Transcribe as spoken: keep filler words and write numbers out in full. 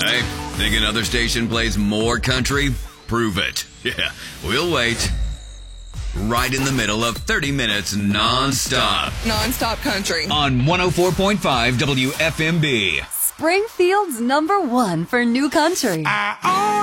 Hey, think another station plays more country? Prove it. Yeah, we'll wait. Right in the middle of thirty minutes non-stop. Non-stop country. On one oh four point five W F M B. Springfield's number one for new country.